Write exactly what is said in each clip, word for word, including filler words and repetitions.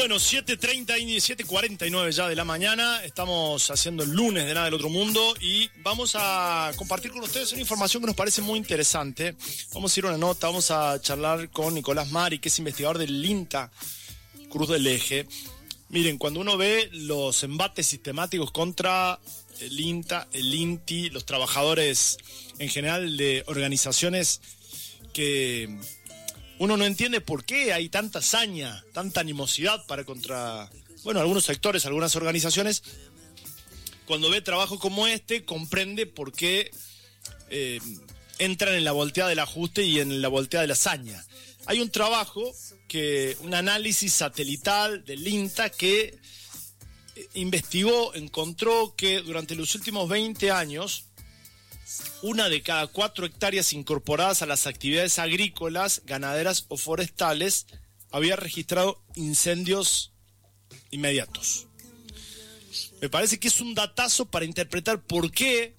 Bueno, siete treinta y siete cuarenta y nueve ya de la mañana, estamos haciendo el lunes de Nada del Otro Mundo y vamos a compartir con ustedes una información que nos parece muy interesante. Vamos a ir a una nota, vamos a charlar con Nicolás Mari, que es investigador del INTA Cruz del Eje. Miren, cuando uno ve los embates sistemáticos contra el INTA, el INTI, los trabajadores en general de organizaciones que uno no entiende por qué hay tanta saña, tanta animosidad para contra, bueno, algunos sectores, algunas organizaciones. Cuando ve trabajo como este, comprende por qué eh, entran en la volteada del ajuste y en la volteada de la saña. Hay un trabajo, que un análisis satelital del INTA que investigó, encontró que durante los últimos veinte años, una de cada cuatro hectáreas incorporadas a las actividades agrícolas, ganaderas o forestales había registrado incendios inmediatos. Me parece que es un datazo para interpretar por qué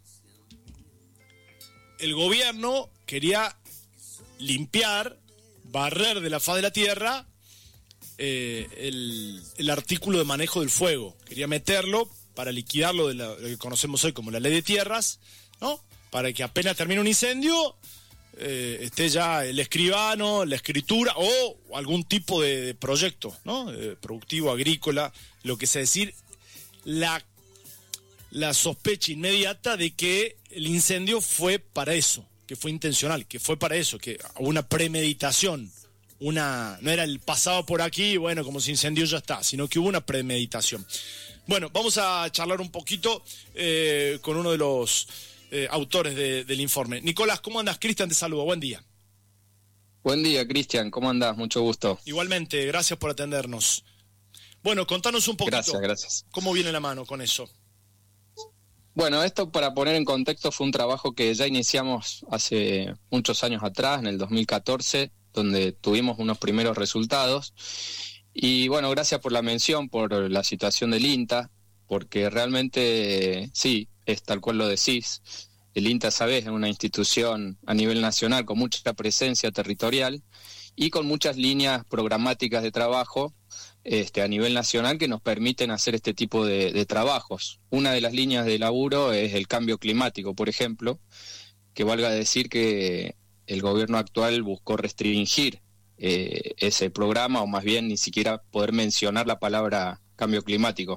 el gobierno quería limpiar, barrer de la faz de la tierra eh, el, el artículo de manejo del fuego. Quería meterlo para liquidarlo de la, lo que conocemos hoy como la ley de tierras, ¿no? Para que apenas termine un incendio, eh, esté ya el escribano, la escritura o algún tipo de, de proyecto, ¿no? Eh, productivo, agrícola, lo que sea. Decir, la, la sospecha inmediata de que el incendio fue para eso, que fue intencional, que fue para eso, que hubo una premeditación, una no era el pasado por aquí, bueno, como se incendió ya está, sino que hubo una premeditación. Bueno, vamos a charlar un poquito eh, con uno de los Eh, autores de, del informe. Nicolás, ¿cómo andas? Cristian te saluda, buen día. Buen día, Cristian, ¿cómo andás? Mucho gusto. Igualmente, gracias por atendernos. Bueno, contanos un poquito. Gracias, gracias. ¿Cómo viene la mano con eso? Bueno, esto para poner en contexto fue un trabajo que ya iniciamos hace muchos años atrás, en el dos mil catorce, donde tuvimos unos primeros resultados. Y bueno, gracias por la mención, por la situación del INTA, porque realmente sí, es tal cual lo decís. El INTA, sabés, es una institución a nivel nacional con mucha presencia territorial y con muchas líneas programáticas de trabajo este, a nivel nacional que nos permiten hacer este tipo de, de trabajos. Una de las líneas de laburo es el cambio climático, por ejemplo, que valga decir que el gobierno actual buscó restringir eh, ese programa, o más bien ni siquiera poder mencionar la palabra cambio climático.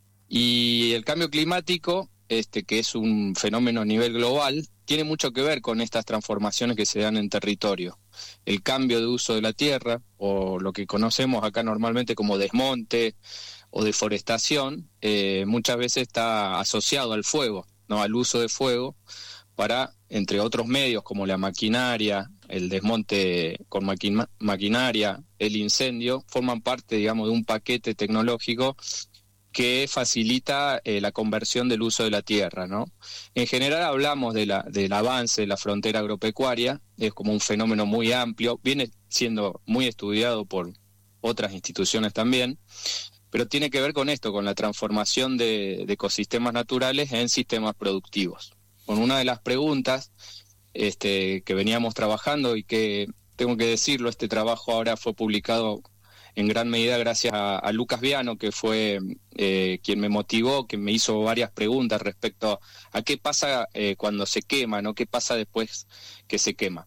Y el cambio climático, este, que es un fenómeno a nivel global, tiene mucho que ver con estas transformaciones que se dan en territorio. El cambio de uso de la tierra, o lo que conocemos acá normalmente como desmonte o deforestación, eh, muchas veces está asociado al fuego, ¿no? Al uso de fuego para, entre otros medios como la maquinaria, el desmonte con maquina- maquinaria, el incendio, forman parte, digamos, de un paquete tecnológico que facilita eh, la conversión del uso de la tierra, ¿no? En general hablamos de la, del avance de la frontera agropecuaria, es como un fenómeno muy amplio, viene siendo muy estudiado por otras instituciones también, pero tiene que ver con esto, con la transformación de, de ecosistemas naturales en sistemas productivos. Con una de las preguntas este, que veníamos trabajando y que, tengo que decirlo, este trabajo ahora fue publicado en gran medida gracias a, a Lucas Viano, que fue eh, quien me motivó, que me hizo varias preguntas respecto a qué pasa eh, cuando se quema, ¿no? ¿Qué pasa después que se quema?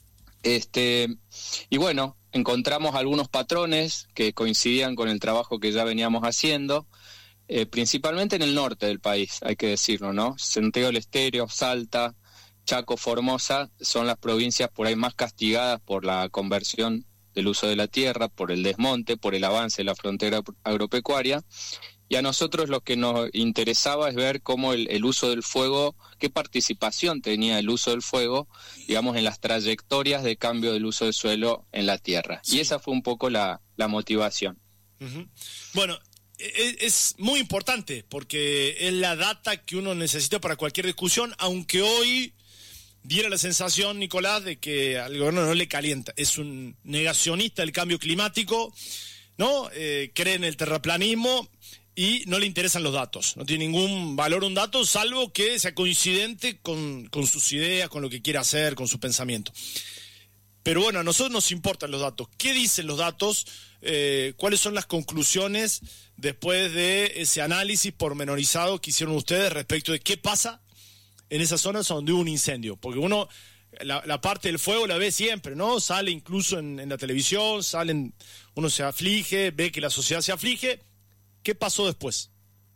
Este, y bueno, encontramos algunos patrones que coincidían con el trabajo que ya veníamos haciendo, eh, principalmente en el norte del país, hay que decirlo, ¿no? Santiago del Estero, Salta, Chaco, Formosa son las provincias por ahí más castigadas por la conversión del uso de la tierra, por el desmonte, por el avance de la frontera agropecuaria, y a nosotros lo que nos interesaba es ver cómo el, el uso del fuego, qué participación tenía el uso del fuego, digamos, en las trayectorias de cambio del uso del suelo en la tierra. Sí. Y esa fue un poco la, la motivación. Uh-huh. Bueno, es, es muy importante, porque es la data que uno necesita para cualquier discusión, aunque hoy diera la sensación, Nicolás, de que al gobierno no le calienta. Es un negacionista del cambio climático, ¿no? Eh, cree en el terraplanismo y no le interesan los datos. No tiene ningún valor un dato, salvo que sea coincidente con, con sus ideas, con lo que quiere hacer, con su pensamiento. Pero bueno, a nosotros nos importan los datos. ¿Qué dicen los datos? Eh, ¿Cuáles son las conclusiones después de ese análisis pormenorizado que hicieron ustedes respecto de qué pasa en esas zonas donde hubo un incendio? Porque uno, la, la parte del fuego la ve siempre, ¿no? Sale incluso en, en la televisión, salen, uno se aflige, ve que la sociedad se aflige. ¿Qué pasó después?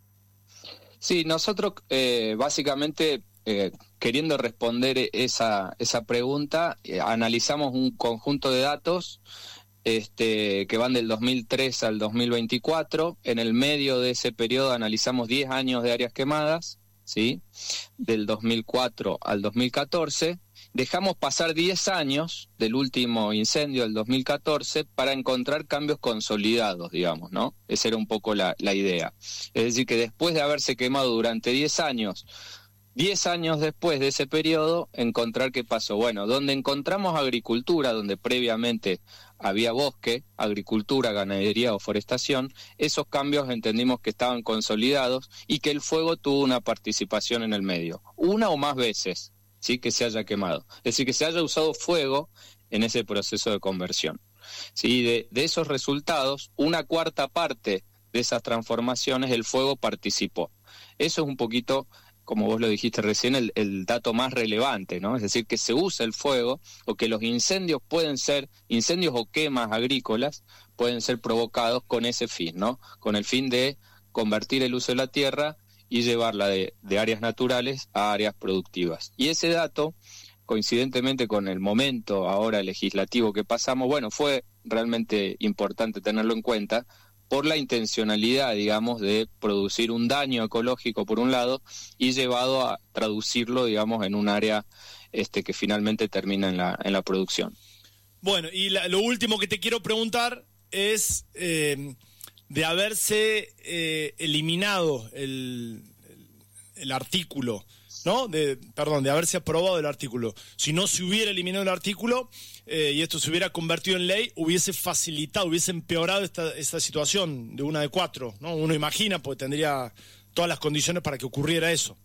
Sí, nosotros eh, básicamente... Eh, queriendo responder esa, esa pregunta, eh, analizamos un conjunto de datos este, que van del dos mil tres al dos mil veinticuatro. En el medio de ese periodo analizamos diez años de áreas quemadas, ¿sí? Del dos mil cuatro al dos mil catorce. Dejamos pasar diez años del último incendio del dos mil catorce para encontrar cambios consolidados, digamos, ¿no? Esa era un poco la, la idea. Es decir, que después de haberse quemado durante diez años, Diez años después de ese periodo, encontrar qué pasó. Bueno, donde encontramos agricultura, donde previamente había bosque, agricultura, ganadería o forestación, esos cambios entendimos que estaban consolidados y que el fuego tuvo una participación en el medio, una o más veces, ¿sí? Que se haya quemado. Es decir, que se haya usado fuego en ese proceso de conversión. ¿Sí? De, de esos resultados, una cuarta parte de esas transformaciones, el fuego participó. Eso es un poquito, como vos lo dijiste recién, el, el dato más relevante, ¿no? Es decir, que se usa el fuego, o que los incendios pueden ser, incendios o quemas agrícolas, pueden ser provocados con ese fin, ¿no? Con el fin de convertir el uso de la tierra y llevarla de, de áreas naturales a áreas productivas. Y ese dato, coincidentemente con el momento ahora legislativo que pasamos, bueno, fue realmente importante tenerlo en cuenta, por la intencionalidad, digamos, de producir un daño ecológico por un lado y llevado a traducirlo, digamos, en un área este, que finalmente termina en la, en la producción. Bueno, y la, lo último que te quiero preguntar es eh, de haberse eh, eliminado el, el, el artículo, ¿no? De, perdón, de haberse aprobado el artículo. Si no se hubiera eliminado el artículo eh, y esto se hubiera convertido en ley, hubiese facilitado, hubiese empeorado esta, esta situación de una de cuatro, ¿no? Uno imagina, porque tendría todas las condiciones para que ocurriera eso.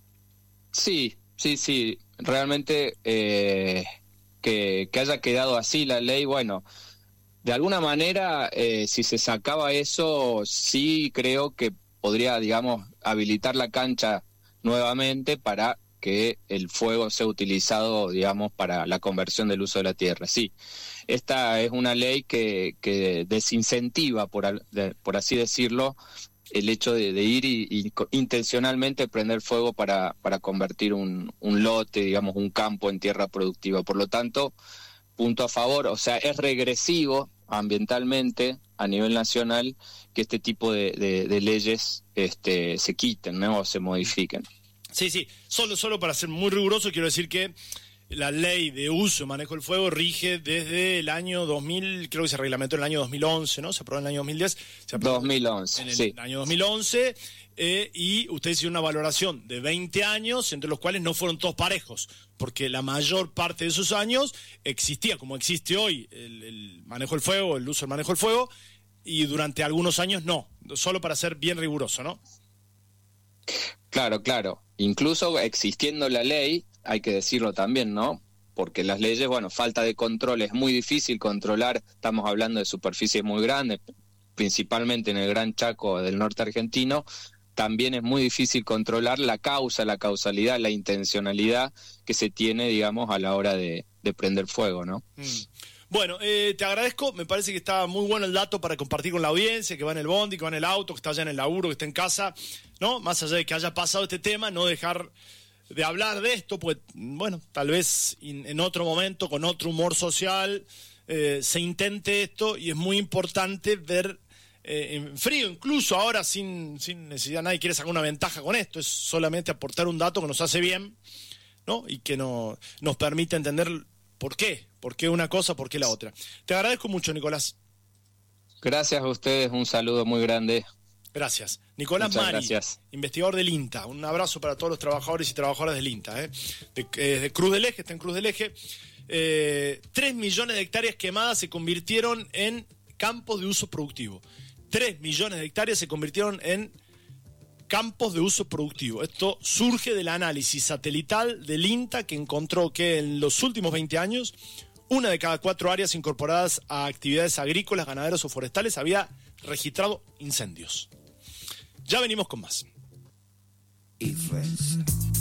Sí, sí, sí. Realmente eh, que, que haya quedado así la ley, bueno, de alguna manera, eh, si se sacaba eso, sí creo que podría, digamos, habilitar la cancha nuevamente para que el fuego sea utilizado, digamos, para la conversión del uso de la tierra. Sí, esta es una ley que, que desincentiva, por, al, de, por así decirlo, el hecho de, de ir y, y intencionalmente prender fuego para, para convertir un, un lote, digamos, un campo en tierra productiva. Por lo tanto, punto a favor, o sea, es regresivo ambientalmente a nivel nacional que este tipo de, de, de leyes este, se quiten, ¿no? O se modifiquen. Sí, sí, solo, solo para ser muy riguroso quiero decir que la ley de uso y manejo del fuego rige desde el año dos mil, creo que se reglamentó en el año dos mil once, ¿no? Se aprobó en el año dos mil diez. Se aprobó dos mil once, en el sí. año dos mil once, eh, y ustedes hicieron una valoración de veinte años, entre los cuales no fueron todos parejos, porque la mayor parte de esos años existía, como existe hoy, el, el manejo del fuego, el uso del manejo del fuego, y durante algunos años no, solo para ser bien riguroso, ¿no? Claro, claro. Incluso existiendo la ley, hay que decirlo también, ¿no? Porque las leyes, bueno, falta de control, es muy difícil controlar, estamos hablando de superficies muy grandes, principalmente en el Gran Chaco del norte argentino, también es muy difícil controlar la causa, la causalidad, la intencionalidad que se tiene, digamos, a la hora de, de prender fuego, ¿no? Mm. Bueno, eh, te agradezco, me parece que está muy bueno el dato para compartir con la audiencia, que va en el bondi, que va en el auto, que está allá en el laburo, que está en casa, ¿no? Más allá de que haya pasado este tema, no dejar de hablar de esto, pues, bueno, tal vez in, en otro momento, con otro humor social, eh, se intente esto, y es muy importante ver eh, en frío, incluso ahora sin, sin necesidad, nadie quiere sacar una ventaja con esto, es solamente aportar un dato que nos hace bien, ¿no? Y que no, nos permite entender por qué, por qué una cosa, por qué la otra. Te agradezco mucho, Nicolás. Gracias a ustedes, un saludo muy grande. Gracias. Nicolás Muchas Mari, gracias. Investigador del INTA. Un abrazo para todos los trabajadores y trabajadoras del INTA. ¿eh? De, eh, de Cruz del Eje, está en Cruz del Eje. Eh, tres millones de hectáreas quemadas se convirtieron en campos de uso productivo. Tres millones de hectáreas se convirtieron en campos de uso productivo. Esto surge del análisis satelital del INTA, que encontró que en los últimos veinte años una de cada cuatro áreas incorporadas a actividades agrícolas, ganaderas o forestales había registrado incendios. Ya venimos con más. Eat Fresh.